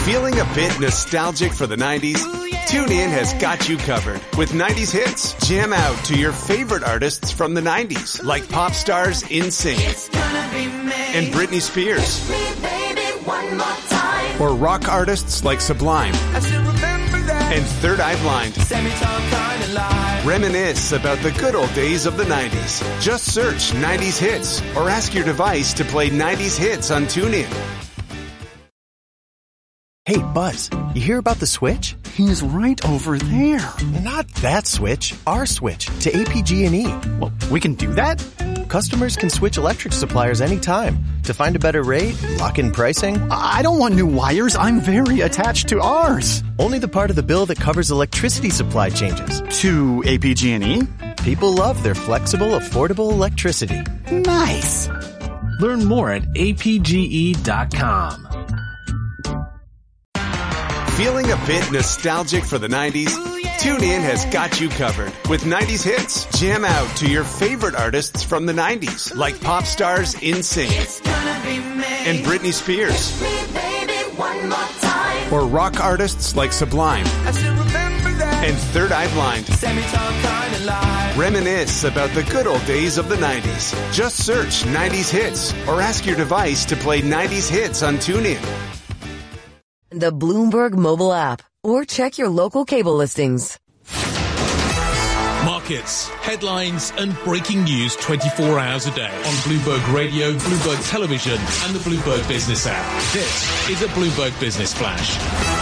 Feeling a bit nostalgic for the 90s? TuneIn has got you covered with 90s hits. Jam out to your favorite artists from the 90s, like pop stars NSYNC and Britney Spears. Or rock artists like Sublime and Third Eye Blind. Reminisce about the good old days of the 90s. Just search 90s hits or ask your device to play 90s hits on TuneIn. Hey, Buzz, you hear about the switch? He's right over there. Not that switch, our switch to APG&E. Well, we can do that? Customers can switch electric suppliers anytime to find a better rate, lock in pricing. I don't want new wires. I'm very attached to ours. Only the part of the bill that covers electricity supply changes. To APG&E? People love their flexible, affordable electricity. Nice. Learn more at apge.com. Feeling a bit nostalgic for the 90s? TuneIn has got you covered with 90s hits. Jam out to your favorite artists from the 90s, like pop stars NSYNC and Britney Spears. Or rock artists like Sublime and Third Eye Blind. Reminisce about the good old days of the 90s. Just search 90s hits or ask your device to play 90s hits on TuneIn. The Bloomberg mobile app, or check your local cable listings. Markets, headlines and breaking news 24 hours a day on Bloomberg Radio, Bloomberg Television and the Bloomberg Business app. This is a Bloomberg Business Flash.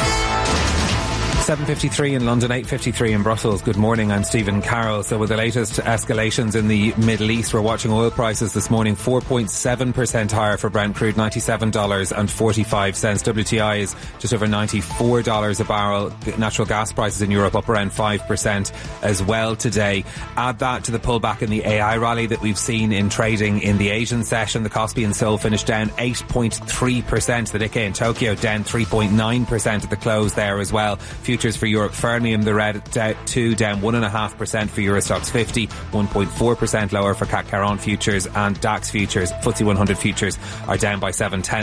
7:53 in London, 8:53 in Brussels. Good morning, I'm Stephen Carroll. So with the latest escalations in the Middle East, we're watching oil prices this morning 4.7% higher for Brent crude, $97.45. WTI is just over $94 a barrel. Natural gas prices in Europe up around 5% as well today. Add that to the pullback in the AI rally that we've seen in trading in the Asian session. The Kospi in Seoul finished down 8.3%. The Nikkei in Tokyo down 3.9% at the close there as well. Futures for Europe, Fermium, the red, down 1.5% for Eurostoxx 50, 1.4% lower for CAC 40 futures, and DAX futures, FTSE 100 futures are down by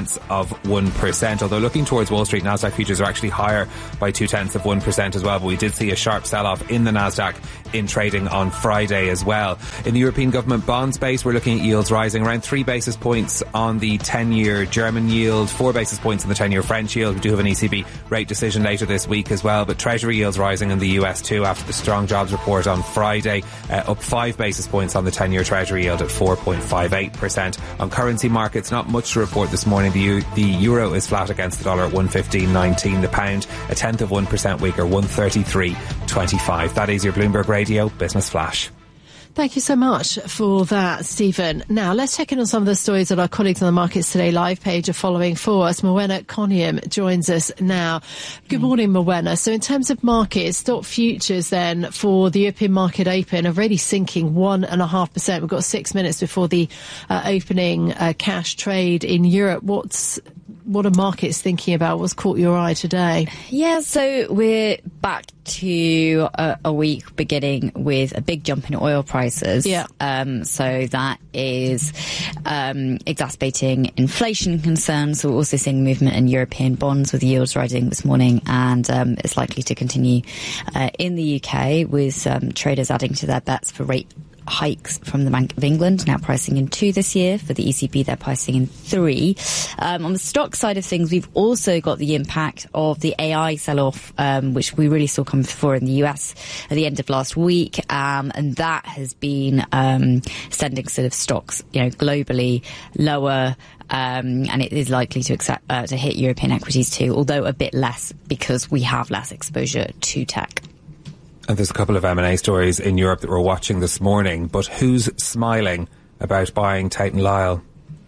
0.7%. Although looking towards Wall Street, Nasdaq futures are actually higher by 0.2% as well. But we did see a sharp sell-off in the Nasdaq in trading on Friday as well. In the European government bond space, we're looking at yields rising around 3 basis points on the 10-year German yield, 4 basis points on the 10-year French yield. We do have an ECB rate decision later this week as well, but Treasury yields rising in the US too after the strong jobs report on Friday, up 5 basis points on the 10-year Treasury yield at 4.58%. On currency markets, not much to report this morning. The euro is flat against the dollar at 115.19. The pound, 0.1% weaker, 133.25. That is your Bloomberg Radio Business Flash. Thank you so much for that, Stephen. Now, let's check in on some of the stories that our colleagues on the Markets Today live page are following for us. Morwenna Coniam joins us now. Good morning, Morwenna. So in terms of markets, stock futures then for the European market open are really sinking 1.5%. We've got 6 minutes before the opening cash trade in Europe. What are markets thinking about? What's caught your eye today? Yeah, so we're back to a week beginning with a big jump in oil prices. Yeah. So that is exacerbating inflation concerns. So we're also seeing movement in European bonds with yields rising this morning, and it's likely to continue in the UK with traders adding to their bets for rate hikes from the Bank of England, now pricing in 2 this year. For the ECB, they're pricing in 3. On the stock side of things, we've also got the impact of the AI sell-off, which we really saw come before in the US at the end of last week, and that has been sending sort of stocks, globally lower. And it is likely to hit European equities too, although a bit less because we have less exposure to tech. And there's a couple of M&A stories in Europe that we're watching this morning, but who's smiling about buying Tate & Lyle?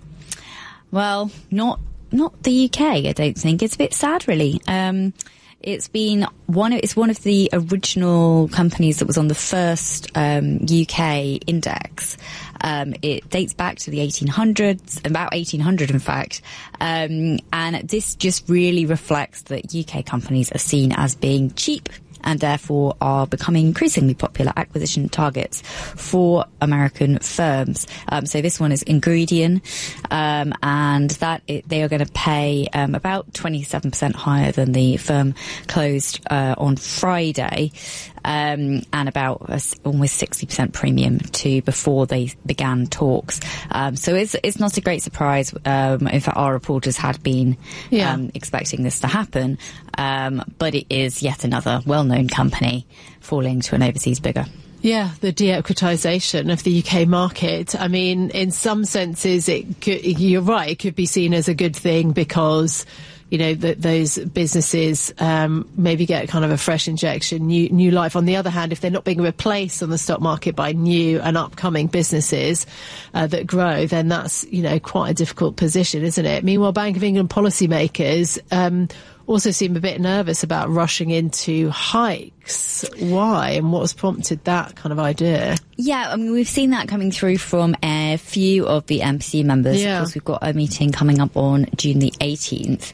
Well, not the UK, I don't think. It's a bit sad, really. It's one of the original companies that was on the first UK index. It dates back to the 1800s, about 1800 in fact, and this just really reflects that UK companies are seen as being cheap and therefore are becoming increasingly popular acquisition targets for American firms. So this one is Ingredion, and they are going to pay about 27% higher than the firm closed on Friday, and about almost 60% premium to before they began talks. So it's not a great surprise. In fact, our reporters had been expecting this to happen, but it is yet another well-known company falling to an overseas bigger. Yeah, the de-equitisation of the UK market. I mean, in some senses, you're right, it could be seen as a good thing because, you know, those businesses maybe get kind of a fresh injection, new life. On the other hand, if they're not being replaced on the stock market by new and upcoming businesses that grow, then that's, you know, quite a difficult position, isn't it? Meanwhile, Bank of England policymakers also seem a bit nervous about rushing into hikes. Why, and what's prompted that kind of idea? Yeah, I mean, we've seen that coming through from a few of the MPC members. Yeah. Of course, we've got a meeting coming up on June the 18th.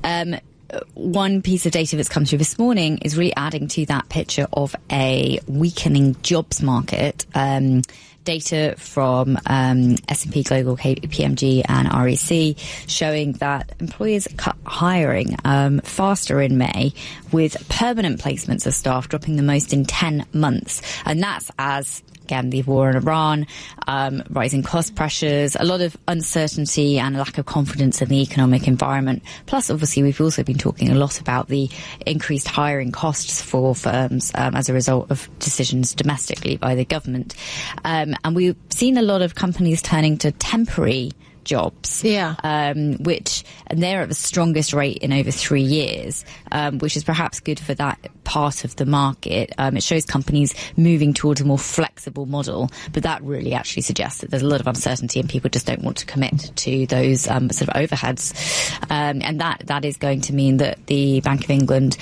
One piece of data that's come through this morning is really adding to that picture of a weakening jobs market. Data from S&P Global, KPMG and REC showing that employers cut hiring faster in May, with permanent placements of staff dropping the most in 10 months. And that's as, again, the war in Iran, rising cost pressures, a lot of uncertainty and a lack of confidence in the economic environment. Plus, obviously, we've also been talking a lot about the increased hiring costs for firms as a result of decisions domestically by the government. And we've seen a lot of companies turning to temporary jobs, which, and they're at the strongest rate in over 3 years, which is perhaps good for that part of the market. It shows companies moving towards a more flexible model, but that really actually suggests that there's a lot of uncertainty and people just don't want to commit to those sort of overheads. And that is going to mean that the Bank of England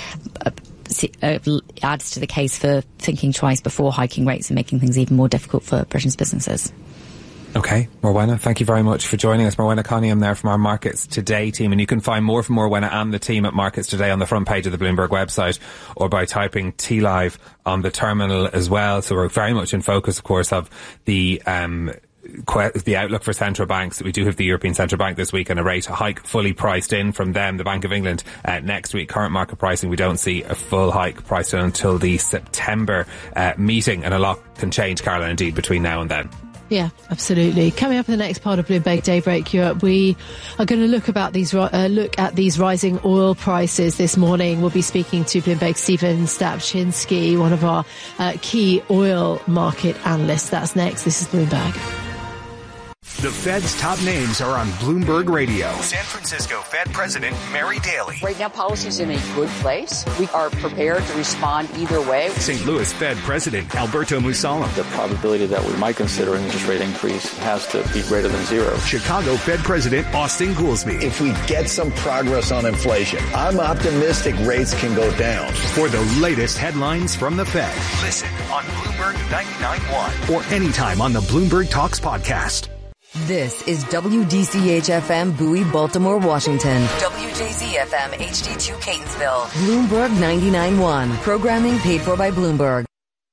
adds to the case for thinking twice before hiking rates and making things even more difficult for Britain's businesses. Okay, Morwenna, thank you very much for joining us. Morwenna Coniam there from our Markets Today team. And you can find more from Morwenna and the team at Markets Today on the front page of the Bloomberg website or by typing TLive on the terminal as well. So we're very much in focus, of course, of the outlook for central banks. We do have the European Central Bank this week and a rate hike fully priced in from them, the Bank of England, next week. Current market pricing, we don't see a full hike priced in until the September meeting, and a lot can change, Carla, indeed, between now and then. Yeah, absolutely. Coming up in the next part of Bloomberg Daybreak Europe, we are going to look at these rising oil prices this morning. We'll be speaking to Bloomberg's Stephen Stapczynski, one of our key oil market analysts. That's next. This is Bloomberg. The Fed's top names are on Bloomberg Radio. San Francisco Fed President Mary Daly. Right now, policy's in a good place. We are prepared to respond either way. St. Louis Fed President Alberto Mussolem. The probability that we might consider an interest rate increase has to be greater than zero. Chicago Fed President Austin Goolsbee. If we get some progress on inflation, I'm optimistic rates can go down. For the latest headlines from the Fed, listen on Bloomberg 99.1 or anytime on the Bloomberg Talks podcast. This is WDCH-FM Bowie, Baltimore, Washington. WJZ-FM HD2 Catonsville. Bloomberg 99.1. Programming paid for by Bloomberg.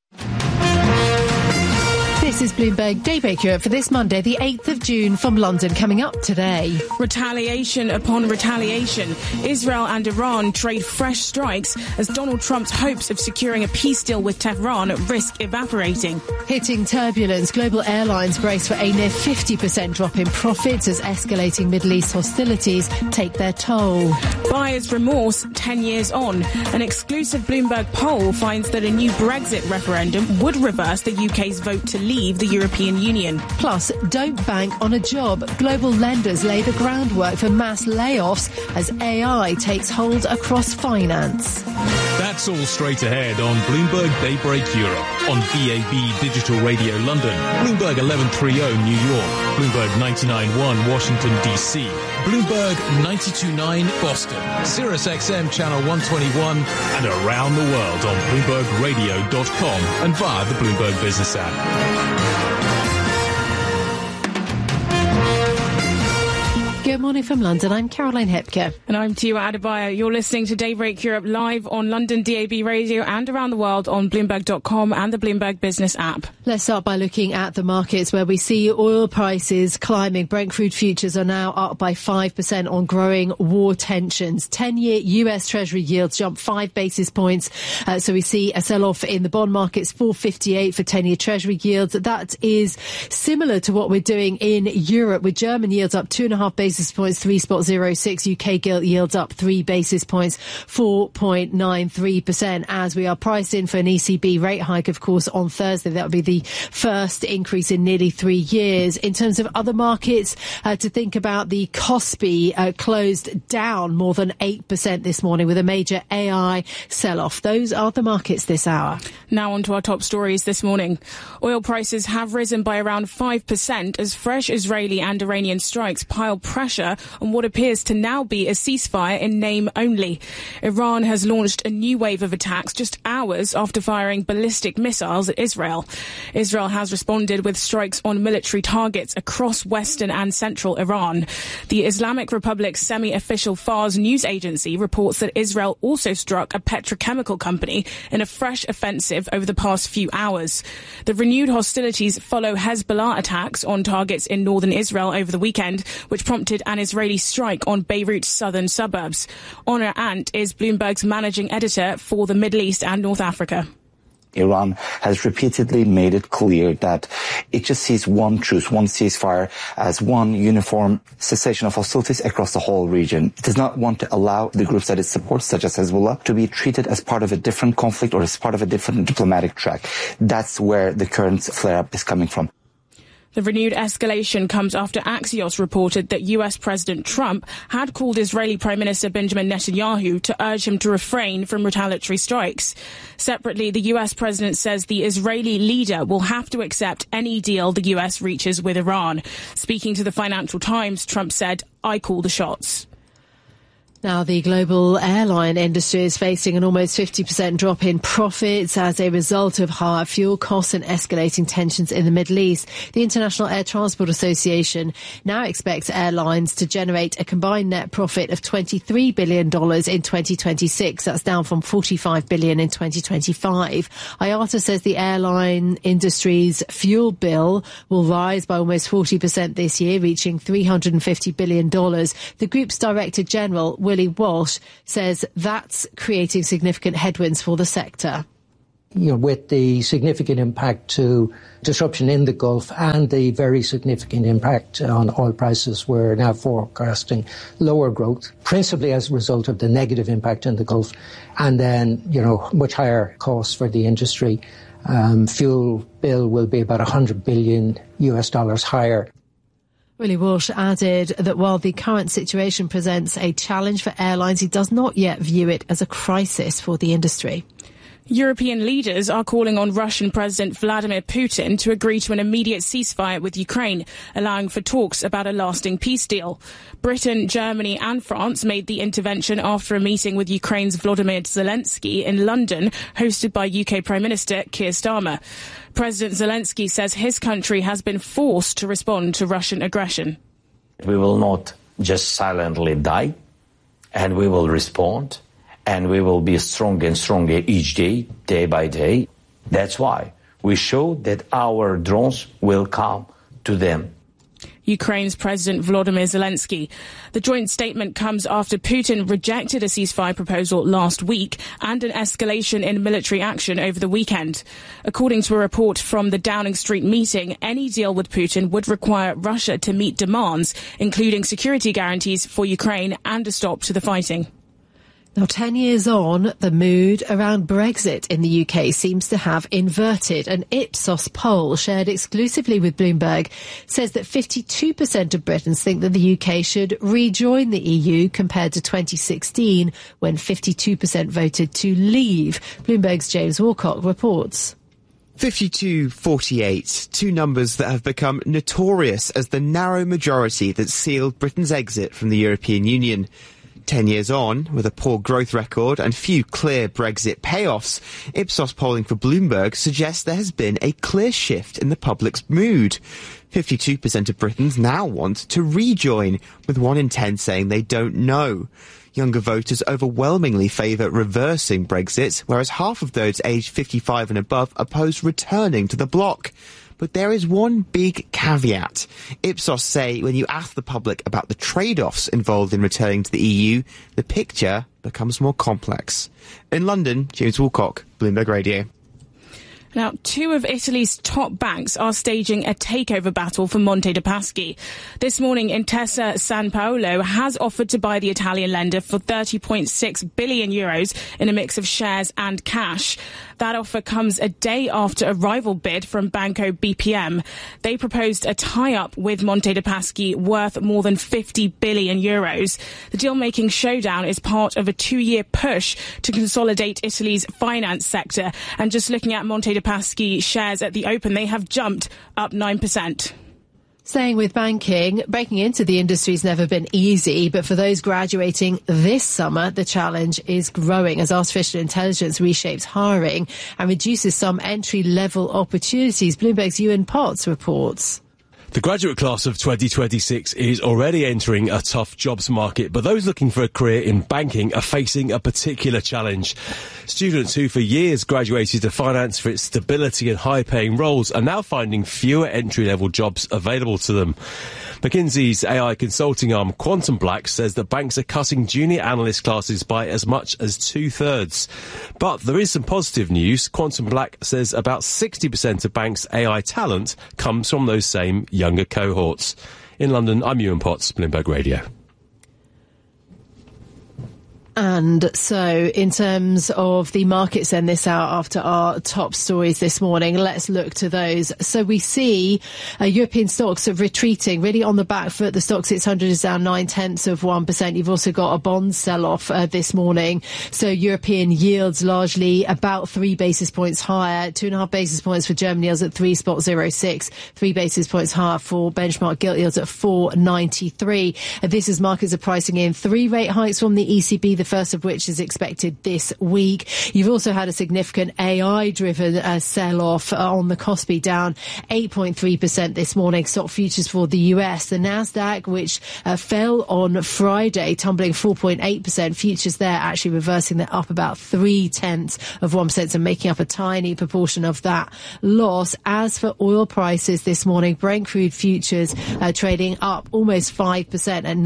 This is Bloomberg Daybreak Europe for this Monday, the 8th of June, from London. Coming up today. Retaliation upon retaliation. Israel and Iran trade fresh strikes as Donald Trump's hopes of securing a peace deal with Tehran risk evaporating. Hitting turbulence, global airlines brace for a near 50% drop in profits as escalating Middle East hostilities take their toll. Buyer's remorse 10 years on. An exclusive Bloomberg poll finds that a new Brexit referendum would reverse the UK's vote to leave the European Union. Plus, don't bank on a job. Global lenders lay the groundwork for mass layoffs as AI takes hold across finance. That's all straight ahead on Bloomberg Daybreak Europe, on VAB Digital Radio London, Bloomberg 1130 New York, Bloomberg 99.1 Washington DC, Bloomberg 92.9 Boston, Sirius XM Channel 121, and around the world on BloombergRadio.com and via the Bloomberg Business app. Good morning from London. I'm Caroline Hepker. And I'm Tiwa Adebayo. You're listening to Daybreak Europe live on London DAB radio and around the world on Bloomberg.com and the Bloomberg Business app. Let's start by looking at the markets where we see oil prices climbing. Brent crude futures are now up by 5% on growing war tensions. 10-year US Treasury yields jumped 5 basis points. So we see a sell-off in the bond markets, 4.58 for 10-year Treasury yields. That is similar to what we're doing in Europe, with German yields up 2.5 basis points, 3.06. UK gilt yields up 3 basis points, 4.93%, as we are priced in for an ECB rate hike, of course, on Thursday. That would be the first increase in nearly 3 years. In terms of other markets, to think about, the KOSPI closed down more than 8% this morning with a major AI sell-off. Those are the markets this hour. Now on to our top stories this morning. Oil prices have risen by around 5% as fresh Israeli and Iranian strikes pile pressure on what appears to now be a ceasefire in name only. Iran has launched a new wave of attacks just hours after firing ballistic missiles at Israel. Israel has responded with strikes on military targets across western and central Iran. The Islamic Republic's semi-official Fars news agency reports that Israel also struck a petrochemical company in a fresh offensive over the past few hours. The renewed hostilities follow Hezbollah attacks on targets in northern Israel over the weekend, which prompted an Israeli strike on Beirut's southern suburbs. Honor Ant is Bloomberg's managing editor for the Middle East and North Africa. Iran has repeatedly made it clear that it just sees one truce, one ceasefire, as one uniform cessation of hostilities across the whole region. It does not want to allow the groups that it supports, such as Hezbollah, to be treated as part of a different conflict or as part of a different diplomatic track. That's where the current flare-up is coming from. The renewed escalation comes after Axios reported that US President Trump had called Israeli Prime Minister Benjamin Netanyahu to urge him to refrain from retaliatory strikes. Separately, the US president says the Israeli leader will have to accept any deal the US reaches with Iran. Speaking to the Financial Times, Trump said, "I call the shots." Now, the global airline industry is facing an almost 50% drop in profits as a result of higher fuel costs and escalating tensions in the Middle East. The International Air Transport Association now expects airlines to generate a combined net profit of $23 billion in 2026. That's down from $45 billion in 2025. IATA says the airline industry's fuel bill will rise by almost 40% this year, reaching $350 billion. The group's Director General, Willie Walsh, says that's creating significant headwinds for the sector. With the significant impact to disruption in the Gulf and the very significant impact on oil prices, we're now forecasting lower growth, principally as a result of the negative impact in the Gulf, and then, much higher costs for the industry. Fuel bill will be about $100 billion higher. Willie Walsh added that while the current situation presents a challenge for airlines, he does not yet view it as a crisis for the industry. European leaders are calling on Russian President Vladimir Putin to agree to an immediate ceasefire with Ukraine, allowing for talks about a lasting peace deal. Britain, Germany and France made the intervention after a meeting with Ukraine's Volodymyr Zelensky in London, hosted by UK Prime Minister Keir Starmer. President Zelensky says his country has been forced to respond to Russian aggression. We will not just silently die, and we will respond. And we will be stronger and stronger each day, day by day. That's why we show that our drones will come to them. Ukraine's President Volodymyr Zelensky. The joint statement comes after Putin rejected a ceasefire proposal last week and an escalation in military action over the weekend. According to a report from the Downing Street meeting, any deal with Putin would require Russia to meet demands, including security guarantees for Ukraine and a stop to the fighting. Now, 10 years on, the mood around Brexit in the UK seems to have inverted. An Ipsos poll shared exclusively with Bloomberg says that 52% of Britons think that the UK should rejoin the EU compared to 2016, when 52% voted to leave. Bloomberg's James Walcott reports. 52-48, two numbers that have become notorious as the narrow majority that sealed Britain's exit from the European Union. 10 years on, with a poor growth record and few clear Brexit payoffs, Ipsos polling for Bloomberg suggests there has been a clear shift in the public's mood. 52% of Britons now want to rejoin, with 1 in 10 saying they don't know. Younger voters overwhelmingly favour reversing Brexit, whereas half of those aged 55 and above oppose returning to the bloc. But there is one big caveat. Ipsos say when you ask the public about the trade-offs involved in returning to the EU, the picture becomes more complex. In London, James Woolcock, Bloomberg Radio. Now, 2 of Italy's top banks are staging a takeover battle for Monte dei Paschi. This morning, Intesa Sanpaolo has offered to buy the Italian lender for €30.6 billion in a mix of shares and cash. That offer comes a day after a rival bid from Banco BPM. They proposed a tie-up with Monte dei Paschi worth more than €50 billion. The deal-making showdown is part of a 2-year push to consolidate Italy's finance sector. And just looking at Monte dei Paschi shares at the open, they have jumped up 9%. Staying with banking, breaking into the industry's never been easy, but for those graduating this summer, the challenge is growing as artificial intelligence reshapes hiring and reduces some entry-level opportunities. Bloomberg's Ewan Potts reports. The graduate class of 2026 is already entering a tough jobs market, but those looking for a career in banking are facing a particular challenge. Students who for years graduated to finance for its stability and high-paying roles are now finding fewer entry-level jobs available to them. McKinsey's AI consulting arm Quantum Black says that banks are cutting junior analyst classes by as much as 2/3. But there is some positive news. Quantum Black says about 60% of banks' AI talent comes from those same younger cohorts. In London, I'm Ewan Potts, Bloomberg Radio. And so in terms of the markets then this hour after our top stories this morning, let's look to those. So we see European stocks are retreating really on the back foot. The Stoxx 600 is down 0.9%. You've also got a bond sell-off this morning. So European yields largely about 3 basis points higher, 2.5 basis points for German yields at 3.06, 3 basis points higher for benchmark gilt yields at 4.93. This is markets are pricing in 3 rate hikes from the ECB, the first of which is expected this week. You've also had a significant AI-driven sell-off on the Kospi, down 8.3% this morning. Stock futures for the US. The Nasdaq, which fell on Friday, tumbling 4.8%. Futures there actually reversing. They're up about 0.3%, and making up a tiny proportion of that loss. As for oil prices this morning, Brent crude futures trading up almost 5% at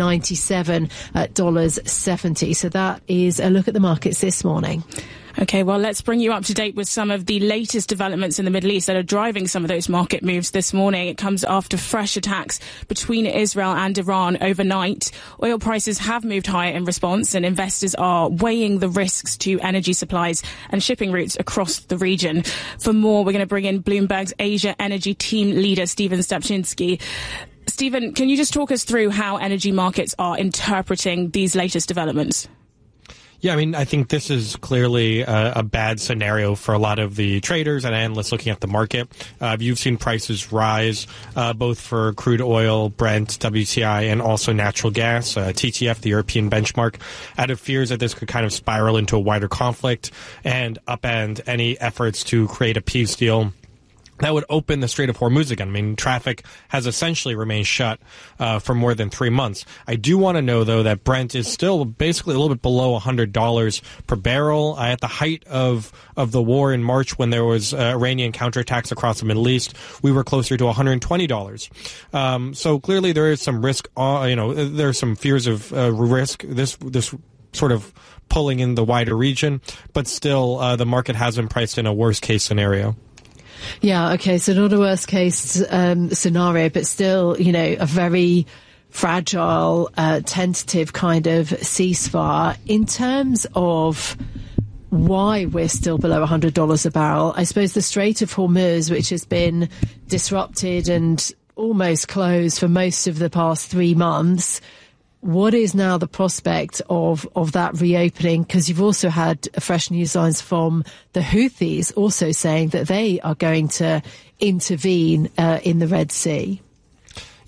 $97.70. So that is a look at the markets this morning. OK, well, let's bring you up to date with some of the latest developments in the Middle East that are driving some of those market moves this morning. It comes after fresh attacks between Israel and Iran overnight. Oil prices have moved higher in response, and investors are weighing the risks to energy supplies and shipping routes across the region. For more, we're going to bring in Bloomberg's Asia Energy Team Leader, Stephen Stepczynski. Stephen, can you just talk us through how energy markets are interpreting these latest developments? Yeah, I mean, I think this is clearly a bad scenario for a lot of the traders and analysts looking at the market. You've seen prices rise, both for crude oil, Brent, WTI, and also natural gas, TTF, the European benchmark, out of fears that this could kind of spiral into a wider conflict and upend any efforts to create a peace deal that would open the Strait of Hormuz again. I mean, traffic has essentially remained shut for more than 3 months. I do want to know, though, that Brent is still basically a little bit below $100 per barrel. At the height of the war in March, when there was Iranian counterattacks across the Middle East, we were closer to $120. So clearly there is some risk. There's some fears of risk. This sort of pulling in the wider region, but still the market has been priced in a worst case scenario. Yeah, okay, so not a worst case scenario, but still, a very fragile, tentative kind of ceasefire. In terms of why we're still below $100 a barrel, I suppose the Strait of Hormuz, which has been disrupted and almost closed for most of the past 3 months, what is now the prospect of that reopening? Because you've also had fresh news lines from the Houthis also saying that they are going to intervene in the Red Sea.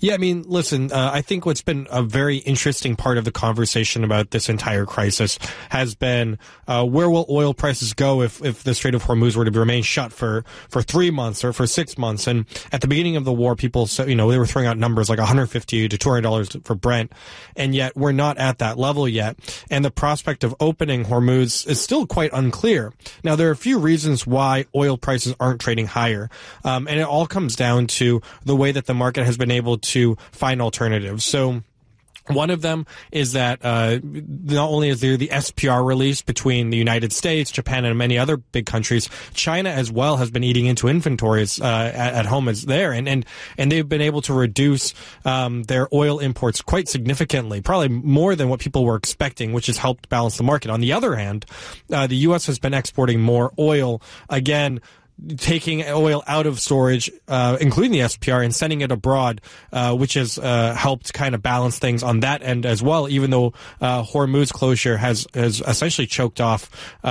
Yeah, I mean, listen, I think what's been a very interesting part of the conversation about this entire crisis has been where will oil prices go if the Strait of Hormuz were to remain shut for 3 months or for 6 months. And at the beginning of the war, people said, they were throwing out numbers like $150 to $200 for Brent, and yet we're not at that level yet. And the prospect of opening Hormuz is still quite unclear. Now, there are a few reasons why oil prices aren't trading higher, and it all comes down to the way that the market has been able to find alternatives. So one of them is that not only is there the SPR release between the United States, Japan, and many other big countries, China as well has been eating into inventories at home as there, and they've been able to reduce their oil imports quite significantly, probably more than what people were expecting, which has helped balance the market. On the other hand, the U.S. has been exporting more oil, again, taking oil out of storage, including the SPR, and sending it abroad, which has helped kind of balance things on that end as well, even though Hormuz closure has essentially choked off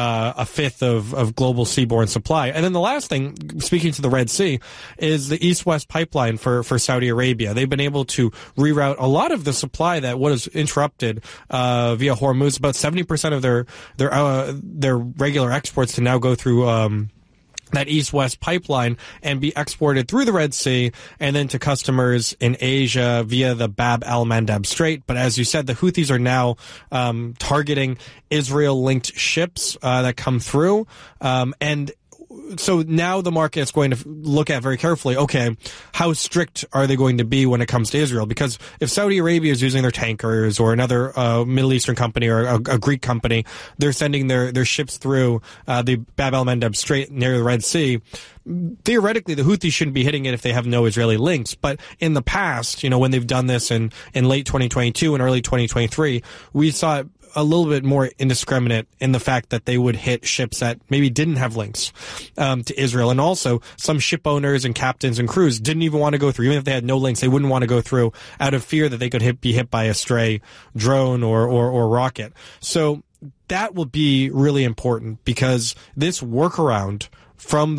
a fifth of global seaborne supply. And then the last thing, speaking to the Red Sea, is the East-West pipeline for Saudi Arabia. They've been able to reroute a lot of the supply that was interrupted via Hormuz. About 70% of their regular exports can now go through that East-West pipeline and be exported through the Red Sea and then to customers in Asia via the Bab al-Mandab Strait. But as you said, the Houthis are now targeting Israel-linked ships that come through. And so now the market is going to look at very carefully, okay, how strict are they going to be when it comes to Israel? Because if Saudi Arabia is using their tankers or another Middle Eastern company or a Greek company, they're sending their ships through the Bab al-Mandab Strait near the Red Sea, theoretically, the Houthis shouldn't be hitting it if they have no Israeli links. But in the past, when they've done this in late 2022 and early 2023, we saw it a little bit more indiscriminate in the fact that they would hit ships that maybe didn't have links to Israel. And also, some ship owners and captains and crews didn't even want to go through. Even if they had no links, they wouldn't want to go through out of fear that they could be hit by a stray drone or rocket. So that will be really important because this workaround from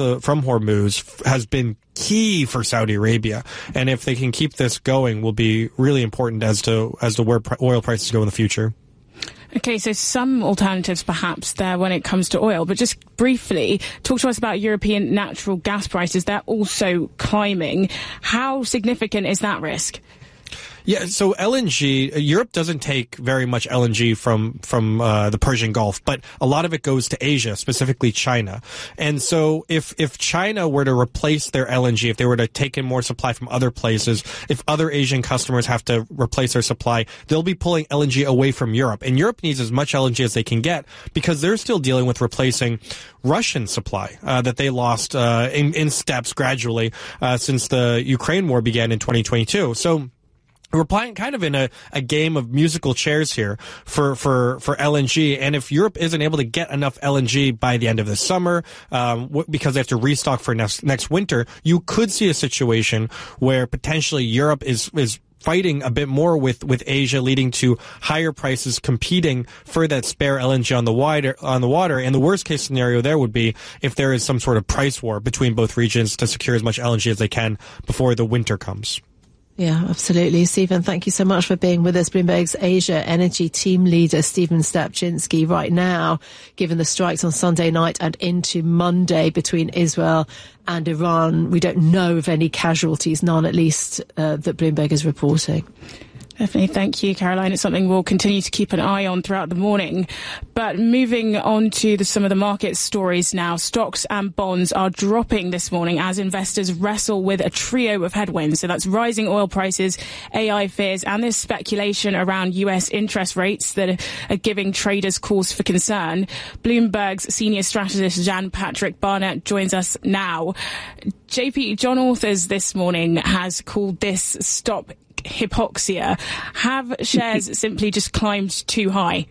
Hormuz has been key for Saudi Arabia, and if they can keep this going, will be really important as to where oil prices go in the future. Okay, so some alternatives perhaps there when it comes to oil, but just briefly, talk to us about European natural gas prices. They're also climbing. How significant is that risk? Yeah, so LNG, Europe doesn't take very much LNG from the Persian Gulf, but a lot of it goes to Asia, specifically China. And so if China were to replace their LNG, if they were to take in more supply from other places, if other Asian customers have to replace their supply, they'll be pulling LNG away from Europe. And Europe needs as much LNG as they can get because they're still dealing with replacing Russian supply that they lost in steps gradually since the Ukraine war began in 2022. So we're playing kind of in a game of musical chairs here for LNG. And if Europe isn't able to get enough LNG by the end of the summer, because they have to restock for next winter, you could see a situation where potentially Europe is fighting a bit more with Asia, leading to higher prices competing for that spare LNG on the water. And the worst case scenario there would be if there is some sort of price war between both regions to secure as much LNG as they can before the winter comes. Yeah, absolutely. Stephen, thank you so much for being with us. Bloomberg's Asia Energy Team Leader, Stephen Stepczynski, right now, given the strikes on Sunday night and into Monday between Israel and Iran, we don't know of any casualties, none at least, that Bloomberg is reporting. Definitely. Thank you, Caroline. It's something we'll continue to keep an eye on throughout the morning. But moving on to some of the market stories now, stocks and bonds are dropping this morning as investors wrestle with a trio of headwinds. So that's rising oil prices, AI fears, and this speculation around US interest rates that are giving traders cause for concern. Bloomberg's senior strategist, Jan Patrick Barnett, joins us now. JP, John Authers this morning has called this stop hypoxia. Have shares simply just climbed too high?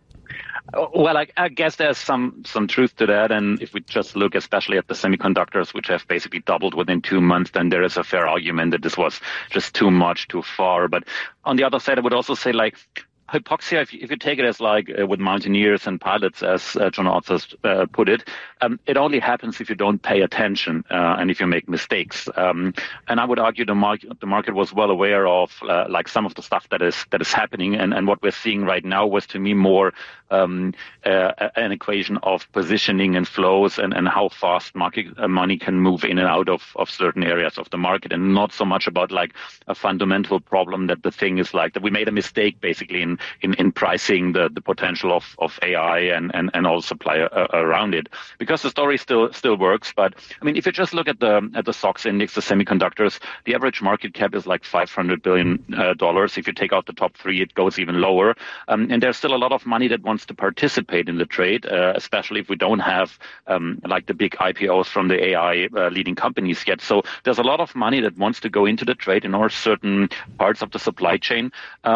Well, I guess there's some truth to that. And if we just look especially at the semiconductors, which have basically doubled within 2 months, then there is a fair argument that this was just too much, too far. But on the other side, I would also say, hypoxia, if you take it as like with mountaineers and pilots, as John Authers put it, it only happens if you don't pay attention and if you make mistakes. And I would argue the market was well aware of like some of the stuff that is happening, and what we're seeing right now was, to me, more an equation of positioning and flows and how fast market money can move in and out of certain areas of the market, and not so much about like a fundamental problem that the thing is like that we made a mistake basically in pricing the potential of AI and all supply around it, because the story still works. But I mean, if you just look at the SOX index, the semiconductors, the average market cap is like $500 billion. If you take out the top three, it goes even lower. And there's still a lot of money that wants to participate in the trade, especially if we don't have like the big IPOs from the AI leading companies yet. So there's a lot of money that wants to go into the trade in order certain parts of the supply chain,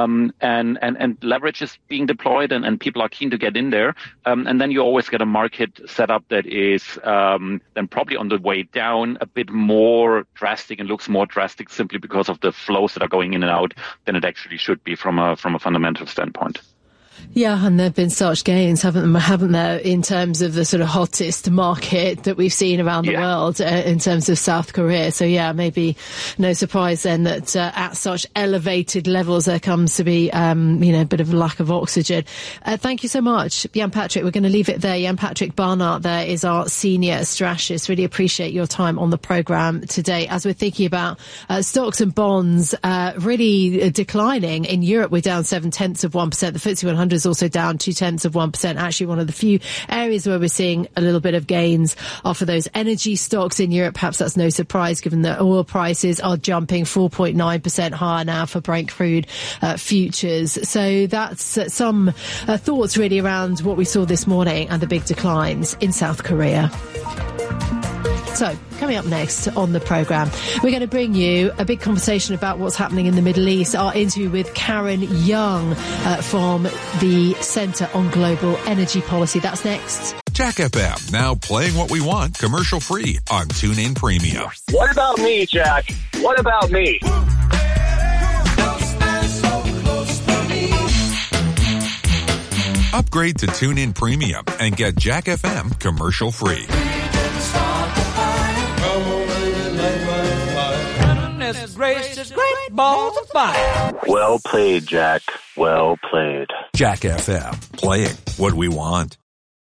and leverage is being deployed, and people are keen to get in there. And then you always get a market setup that is then probably on the way down a bit more drastic and looks more drastic simply because of the flows that are going in and out than it actually should be from a fundamental standpoint. Yeah, and there have been such gains, haven't there, in terms of the sort of hottest market that we've seen around the world in terms of South Korea. So yeah, maybe no surprise then that at such elevated levels there comes to be, a bit of a lack of oxygen. Thank you so much, Jan Patrick. We're going to leave it there. Jan Patrick Barnard there is our senior strategist. Really appreciate your time on the programme today as we're thinking about stocks and bonds really declining. In Europe, we're down 0.7%. The FTSE 100 is also down 0.2%. Actually, one of the few areas where we're seeing a little bit of gains are for those energy stocks in Europe. Perhaps that's no surprise given that oil prices are jumping 4.9% higher now for Brent crude futures. So that's some thoughts really around what we saw this morning and the big declines in South Korea. So, coming up next on the programme, we're going to bring you a big conversation about what's happening in the Middle East. Our interview with Karen Young from the Centre on Global Energy Policy. That's next. Jack FM, now playing what we want, commercial free on TuneIn Premium. What about me, Jack? What about me? Upgrade to TuneIn Premium and get Jack FM commercial free. Gracious, great balls of fire. Well played, Jack. Well played. Jack FM, playing what we want.